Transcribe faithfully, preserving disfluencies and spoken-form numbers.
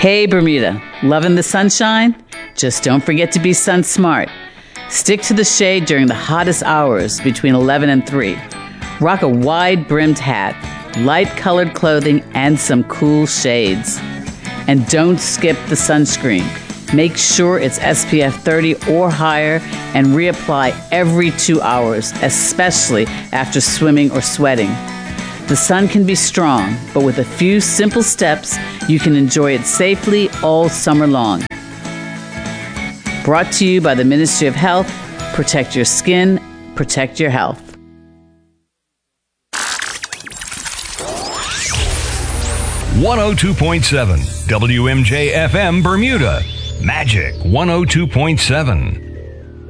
Hey Bermuda, loving the sunshine? Just don't forget to be sun smart. Stick to the shade during the hottest hours between eleven and three. Rock a wide-brimmed hat, light-colored clothing, and some cool shades. And don't skip the sunscreen. Make sure it's S P F thirty or higher and reapply every two hours, especially after swimming or sweating. The sun can be strong, but with a few simple steps, you can enjoy it safely all summer long. Brought to you by the Ministry of Health. Protect your skin, protect your health. one oh two point seven W M J F M Bermuda. Magic one oh two point seven.